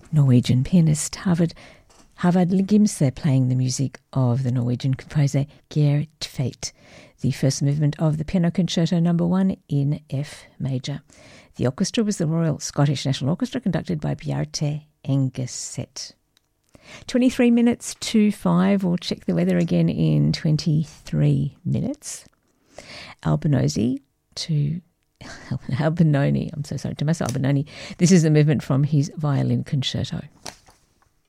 Norwegian pianist Havard Gimse playing the music of the Norwegian composer Geir Tveit, the first movement of the Piano Concerto No. 1 in F major. The orchestra was the Royal Scottish National Orchestra, conducted by Bjarte Engeset. 23 minutes to 5. We'll check the weather again in 23 minutes. Albinoni, I'm so sorry, Tommaso Albinoni. This is a movement from his violin concerto.